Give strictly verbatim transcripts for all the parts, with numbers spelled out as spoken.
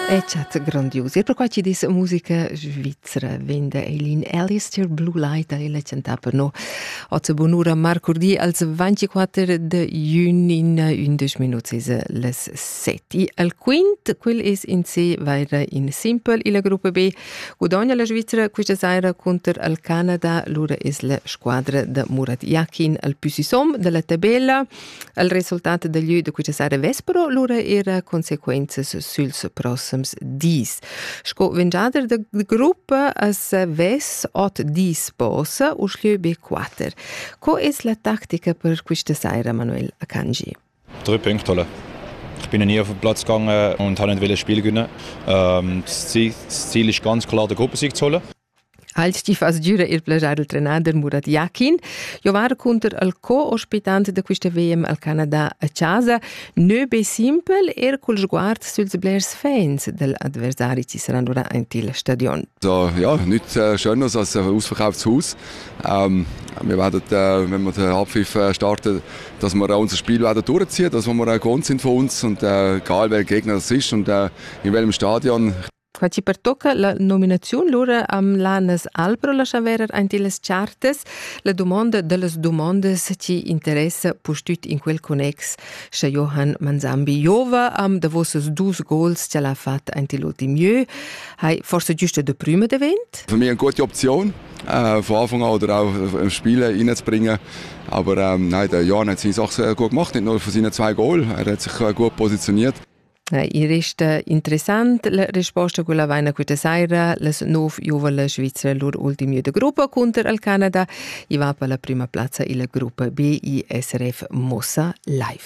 È chat grandios. E per qua ci dis musica svizzera vende Eileen Alistair Blue Light e la canta per no. Oggi buonura marcordi als ventiquattro de giugno in undici minuti les sette. Al quint quel is in C vaira in Simple e la gruppa B. Guadagna la Svizzera questa sera contro al Canada. Lura is la squadra de Murat Yakin al Pusisom della tabella. Il risultato degli de questa sera vespero lura era conseguenze suls prossims dis. Sco vengiader de gruppa as ves ot dis posa u schlieu B quattro. Co es la tattica per questa sera, Manuel Akanji? Drei Punkte holen. Ich bin nie auf den Platz gegangen und habe nicht das Spiel gewinnen. Ähm, das, Ziel, das Ziel ist ganz klar, den Gruppensieg zu holen. Als ti fas giura il plagiare il trenader Murat Yakin, io var contro al co-ospitante de questa V M al Canada a casa, ne be simple er col sguard suls blers fans del adversari ci saranno ora in til stadion. So, ja, nichts äh, Schöneres als ein ausverkauftes Haus. Ähm, wir werden, äh, wenn wir den Abpfiff äh, starten, dass wir auch unser Spiel werden durchziehen, dass wir äh, gewohnt sind von uns und äh, egal welcher Gegner das ist und äh, in welchem Stadion. Qua ci pertocca la nominazione lura am lanes albero la chaverer ein tiles chartes la domanda delles domandas ci interessa postut in quel connex sche Johann Manzambi Jova am de vosses dus goals ce l'ha fat ein tiloti mieux hai forse giusto de prima d'event. Für mich eine gute Option äh, von Anfang an oder auch im Spiel reinzubringen. Aber ähm, nein, der Johann hat seine Sache sehr gut gemacht, nicht nur für seine zwei Goal, er hat sich äh, gut positioniert. I resta interessant la risposta quella vaina questa sera les nov giovane Svizzera lur ultimi de gruppa contro al Canada i va per la prima piazza il gruppo B I S R F Mossa Live.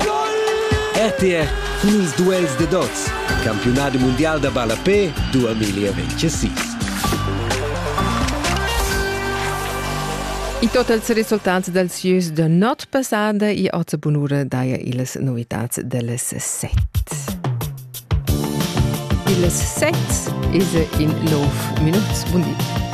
R T F Fuls Duels de Dots Campionato Mondiale da Balla P duemilaventisei. I totals risultati del Sius de not passada i oggi bonura daia iles novità delles set. Iles set is in nove minuti. Buon dia.